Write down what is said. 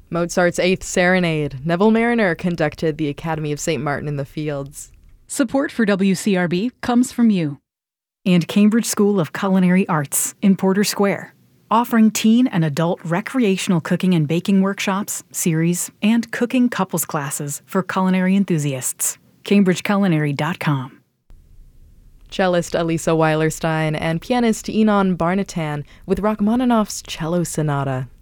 Mozart's Eighth Serenade. Neville Mariner conducted the Academy of St. Martin in the Fields. Support for WCRB comes from you. And Cambridge School of Culinary Arts in Porter Square, offering teen and adult recreational cooking and baking workshops, series, and cooking couples classes for culinary enthusiasts. CambridgeCulinary.com. Cellist Elisa Weilerstein and pianist Enon Barnatan with Rachmaninoff's Cello Sonata.